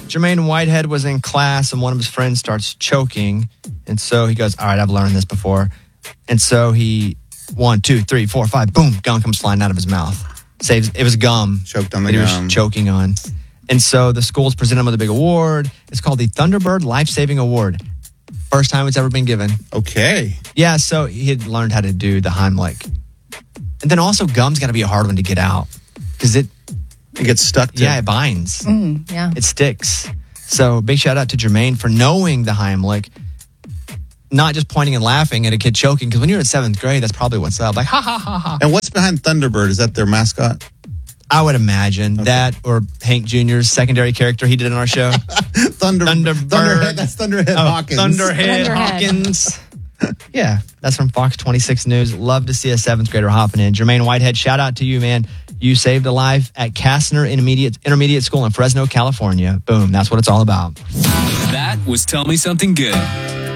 Jermaine Whitehead was in class and one of his friends starts choking. And so he goes, all right, I've learned this before. And so he, 1, 2, 3, 4, 5, boom, gum comes flying out of his mouth. It was gum. Choked on the that gum. He was choking on. And so the school's presented him with a big award. It's called the Thunderbird Life-Saving Award. First time it's ever been given. Okay. Yeah, so he had learned how to do the Heimlich. And then also gum's got to be a hard one to get out. Because it gets stuck to. Yeah, it binds. Yeah. It sticks. So big shout out to Jermaine for knowing the Heimlich. Not just pointing and laughing at a kid choking. Because when you're in 7th grade, that's probably what's up. Like, ha, ha, ha, ha. And what's behind Thunderbird? Is that their mascot? I would imagine that or Hank Jr.'s secondary character he did in our show. Thunderbird. That's Thunderhead Hawkins. Thunderhead Hawkins. Yeah, that's from Fox 26 News. Love to see a 7th grader hopping in. Jermaine Whitehead, shout out to you, man. You saved a life at Kastner Intermediate School in Fresno, California. Boom, that's what it's all about. That was Tell Me Something Good.